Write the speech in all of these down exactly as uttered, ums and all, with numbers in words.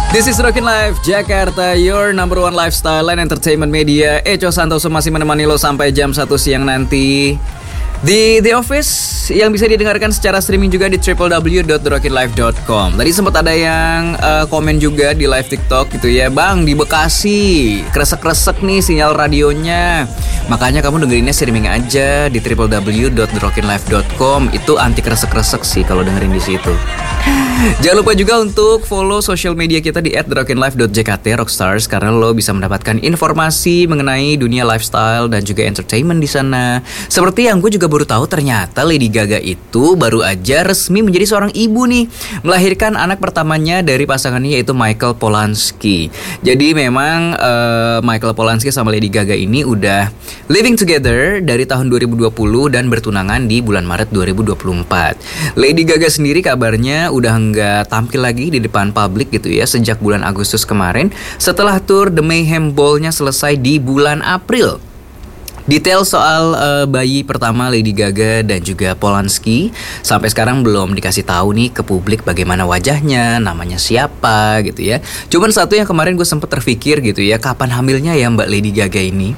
This is Rockin' Life Jakarta, your number one lifestyle and entertainment media. Eco Santoso masih menemani lo sampai jam satu siang nanti di The Office yang bisa didengarkan secara streaming juga di w w w dot the rockin life dot com. Tadi sempat ada yang uh, komen juga di live TikTok gitu ya, Bang, di Bekasi kresek-kresek nih sinyal radionya. Makanya kamu dengerinnya streaming aja di w w w dot the rockin life dot com. Itu anti kresek-kresek sih kalau dengerin di situ. Jangan lupa juga untuk follow social media kita di at the rockin life dot j k t rockstars karena lo bisa mendapatkan informasi mengenai dunia lifestyle dan juga entertainment di sana. Seperti yang gue juga baru tahu, ternyata Lady Gaga itu baru aja resmi menjadi seorang ibu nih, melahirkan anak pertamanya dari pasangannya yaitu Michael Polanski. Jadi memang uh, Michael Polanski sama Lady Gaga ini udah living together dari tahun dua ribu dua puluh dan bertunangan di bulan Maret dua ribu dua puluh empat. Lady Gaga sendiri kabarnya udah nggak tampil lagi di depan publik gitu ya sejak bulan Agustus kemarin setelah tour The Mayhem Ball-nya selesai di bulan April. Detail soal uh, bayi pertama Lady Gaga dan juga Polanski sampai sekarang belum dikasih tahu nih ke publik bagaimana wajahnya, namanya siapa gitu ya. Cuman satu yang kemarin gue sempet terpikir gitu ya, kapan hamilnya ya Mbak Lady Gaga ini?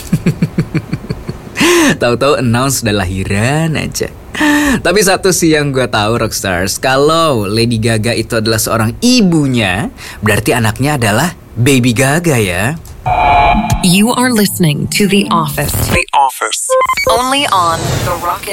Tahu-tahu announce udah lahiran aja. Tapi satu sih yang gue tahu Rockstars, kalau Lady Gaga itu adalah seorang ibunya, berarti anaknya adalah Baby Gaga ya. You are listening to The Office. The Office. Only on The Rockin'